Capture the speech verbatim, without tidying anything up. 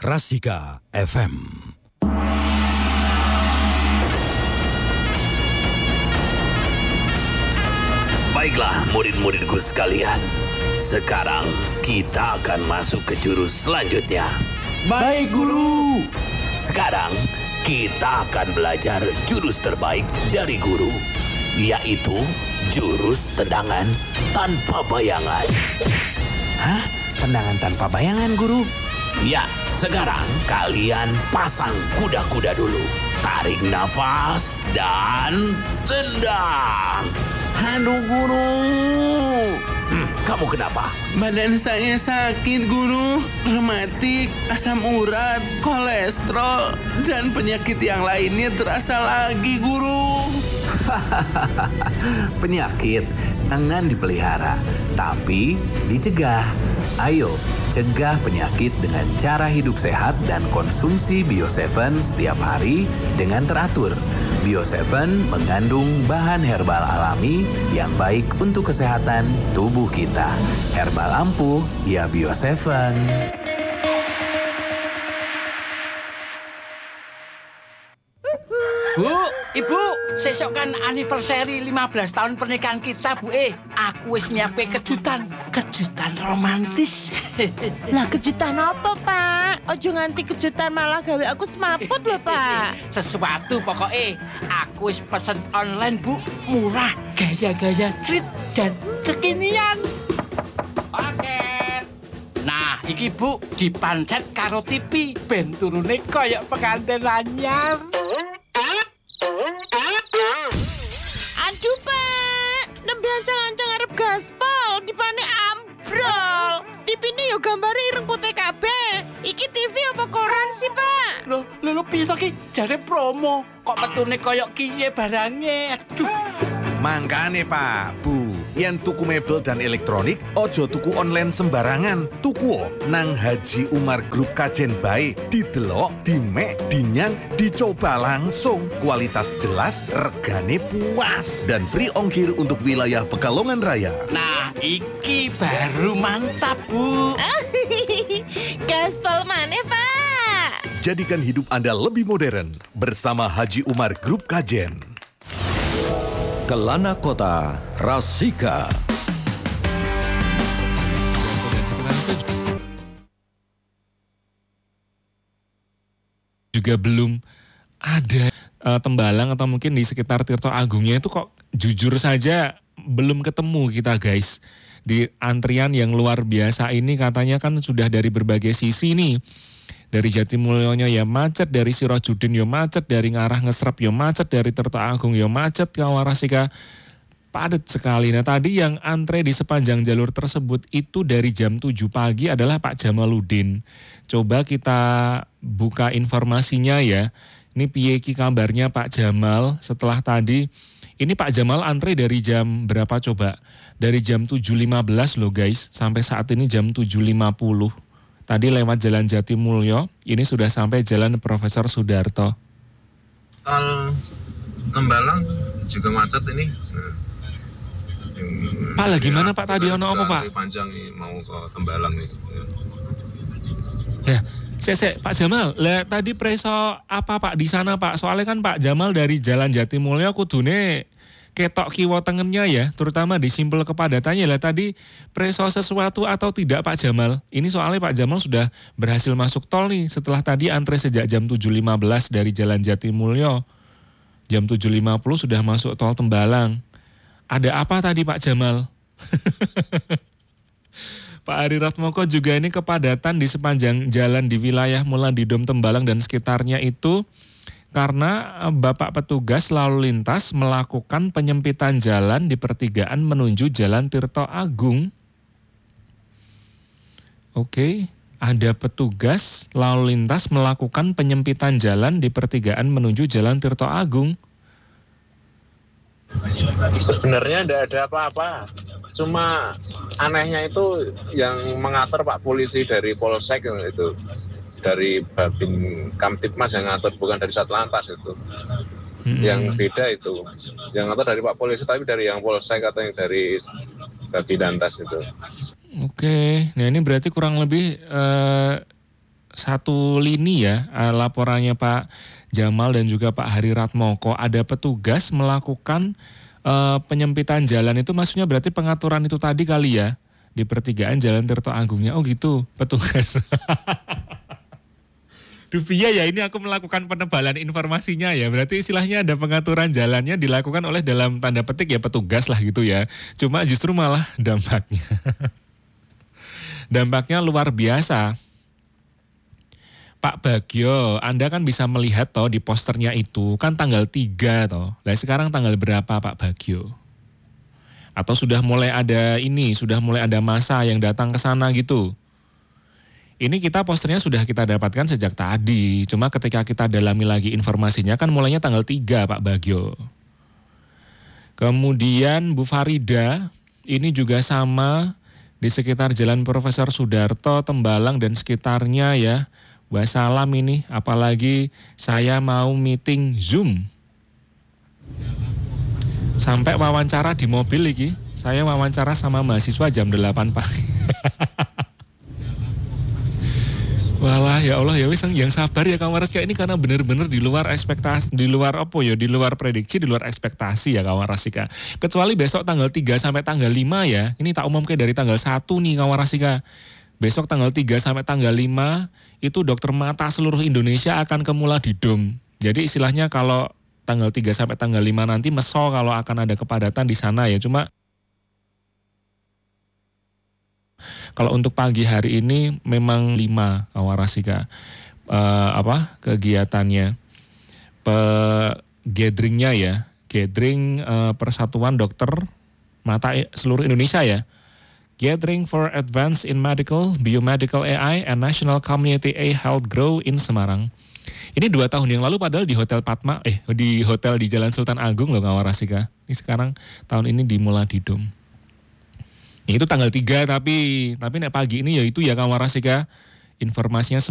Rasika F M. Baiklah murid-muridku sekalian, sekarang kita akan masuk ke jurus selanjutnya. Baik, Guru. Sekarang kita akan belajar jurus terbaik dari guru, yaitu jurus tendangan tanpa bayangan. Hah? Tendangan tanpa bayangan, Guru? Ya, sekarang kalian pasang kuda-kuda dulu. Tarik nafas dan tendang. Aduh, Guru. Hmm, kamu kenapa? Badan saya sakit, Guru. Rematik, asam urat, kolesterol, dan penyakit yang lainnya terasa lagi, Guru. Penyakit jangan dipelihara, tapi dicegah. Ayo, cegah penyakit dengan cara hidup sehat dan konsumsi Bio tujuh setiap hari dengan teratur. Bio tujuh mengandung bahan herbal alami yang baik untuk kesehatan tubuh kita. Herbal ampuh, ya Bio tujuh. Bu, Ibu, sesok kan anniversary lima belas tahun pernikahan kita, Bu. Eh, aku wis nyiapke kejutan, kejutan romantis. Lah kejutan apa, Pak? Ojo nganti kejutan malah gawe aku semaput lho, Pak. Sesuatu pokoknya aku wis pesen online, Bu. Murah, gaya-gaya street dan kekinian. Paket. Nah, iki Bu dipancet karo T V, ben turune koyok pengantin anyar. Aduh, Pak. Nembe ancang-ancang arep gaspol, dipane ambrol. T V-ne yo gambare ireng putih kabeh. Iki T V apa koran sih, Pak? Loh, lho lho piye to ki? Jare promo. Kok metune koyok kiye barange? Aduh. Mangkane Pak, Bu, yen tuku mebel dan elektronik, ojo tuku online sembarangan. Tuku nang Haji Umar Group Kajen bae, didelok, dimek, dinyang, dicoba langsung. Kualitas jelas, regane puas, dan free ongkir untuk wilayah Pekalongan Raya. Nah, iki baru mantap, Bu. Gaspol maneh, Pak. Jadikan hidup Anda lebih modern bersama Haji Umar Group Kajen. Kelana Kota Rasika. Juga belum ada uh, tembalang atau mungkin di sekitar Tirto Agungnya itu kok jujur saja belum ketemu kita guys. Di antrian yang luar biasa ini katanya kan sudah dari berbagai sisi nih. Dari Jatimulyonya ya macet, dari Sirojudin ya macet, dari Ngarah Ngesrep ya macet, dari Tirto Agung ya macet, Kawarasika padat sekali. Nah tadi yang antre di sepanjang jalur tersebut itu dari jam tujuh pagi adalah Pak Jamaludin. Coba kita buka informasinya ya. Ini piye ki kabarnya Pak Jamal setelah tadi. Ini Pak Jamal antre dari jam berapa coba? Dari jam tujuh lima belas loh guys, sampai saat ini jam tujuh lima puluh. Tadi lewat Jalan Jatimulyo, ini sudah sampai Jalan Profesor Sudarto. Tol Tembalang juga macet ini. Pak, lagi mana Pak tadi ono apa Pak? Panjang nih mau ke Tembalang nih. Ya, saya, saya Pak Jamal, lah tadi preso apa Pak di sana Pak? Soalnya kan Pak Jamal dari Jalan Jatimulyo kudune ketok kiwa tengennya ya, terutama di simpel kepadatannya lah tadi preso sesuatu atau tidak Pak Jamal. Ini soalnya Pak Jamal sudah berhasil masuk tol nih setelah tadi antre sejak jam tujuh lima belas dari Jalan Jatimulyo. Jam tujuh lima puluh sudah masuk tol Tembalang. Ada apa tadi Pak Jamal? Pak Ari Ratmoko juga ini kepadatan di sepanjang jalan di wilayah Mulandidom Tembalang dan sekitarnya itu karena Bapak petugas lalu lintas melakukan penyempitan jalan di pertigaan menuju Jalan Tirto Agung. Oke, ada petugas lalu lintas melakukan penyempitan jalan di pertigaan menuju Jalan Tirto Agung. Sebenarnya tidak ada apa-apa. Cuma anehnya itu yang mengatur Pak Polisi dari Polsek itu. Dari Babin Kamtipmas yang ngatur, bukan dari Satlantas itu. Hmm. Yang beda itu. Yang ngatur dari Pak Polisi, tapi dari yang Polsek atau yang dari Babin Lantas itu. Oke, nah ini berarti kurang lebih eh, satu lini ya, uh, laporannya Pak Jamal dan juga Pak Hari Ratmoko, ada petugas melakukan uh, penyempitan jalan itu, maksudnya berarti pengaturan itu tadi kali ya, di pertigaan Jalan Tirto Agungnya. Oh gitu, petugas. Duvia ya, ini aku melakukan penebalan informasinya ya. Berarti istilahnya ada pengaturan jalannya dilakukan oleh dalam tanda petik ya petugas lah gitu ya. Cuma justru malah dampaknya. dampaknya luar biasa. Pak Bagio, Anda kan bisa melihat toh di posternya itu kan tanggal tiga toh. Lah sekarang tanggal berapa Pak Bagio? Atau sudah mulai ada ini, sudah mulai ada masa yang datang ke sana gitu? Ini kita posternya sudah kita dapatkan sejak tadi. Cuma ketika kita dalami lagi informasinya kan mulainya tanggal tiga Pak Bagio. Kemudian Bu Farida, ini juga sama di sekitar Jalan Profesor Sudarto, Tembalang dan sekitarnya ya. Wassalam ini, apalagi saya mau meeting Zoom. Sampai wawancara di mobil iki. Saya wawancara sama mahasiswa jam delapan pagi. Walah ya Allah ya wis yang sabar ya kawan Rasika, ini karena benar-benar di luar ekspektasi, di luar apa ya, di luar prediksi, di luar ekspektasi ya kawan Rasika. Kecuali besok tanggal tiga sampai tanggal lima ya. Ini tak umumkan dari tanggal satu nih kawan Rasika. Besok tanggal tiga sampai tanggal lima itu dokter mata seluruh Indonesia akan ke Muladidom. Jadi istilahnya kalau tanggal tiga sampai tanggal lima nanti meso kalau akan ada kepadatan di sana ya. Cuma kalau untuk pagi hari ini memang lima Kawarasika uh, apa kegiatannya, pe gatheringnya ya, gathering uh, Persatuan Dokter Mata seluruh Indonesia ya, gathering for advance in medical, biomedical A I and national community A Health Grow in Semarang. Ini dua tahun yang lalu padahal di Hotel Padma, eh di hotel di Jalan Sultan Agung loh Kawarasika. Ini sekarang tahun ini di Muladidom. Itu tanggal tiga tapi tapi nek pagi ini ya itu ya Kawarasika informasinya